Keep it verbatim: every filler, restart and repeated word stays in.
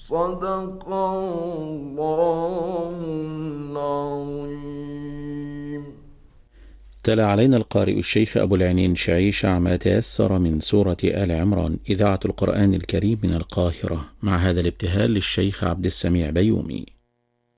صدق الله العظيم. تلا علينا القارئ الشيخ أبو العينين شعيشع ما تيسر من سورة آل عمران، إذاعة القرآن الكريم من القاهرة، مع هذا الابتهال للشيخ عبد السميع بيومي.